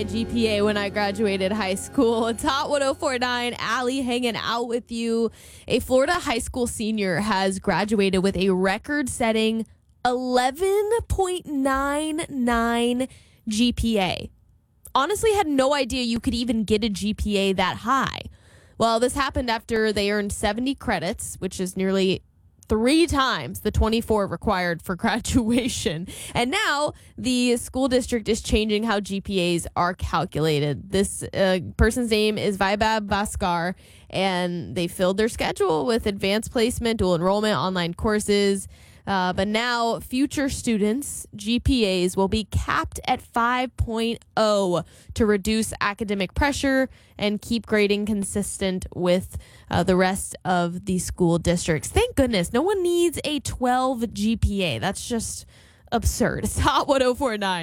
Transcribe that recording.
GPA when I graduated high school. It's Hot 1049, Allie hanging out with you. A Florida high school senior has graduated with a record-setting 11.99 GPA. Honestly, had no idea you could even get a GPA that high. Well, this happened after they earned 70 credits, which is nearly 3 times the 24 required for graduation. And now the school district is changing how GPAs are calculated. This person's name is Vaibhav Bhaskar, and they filled their schedule with advanced placement, dual enrollment, online courses. But now future students' GPAs will be capped at 5.0 to reduce academic pressure and keep grading consistent with the rest of the school districts. Thank goodness. No one needs a 12 GPA. That's just absurd. It's Hot 1049.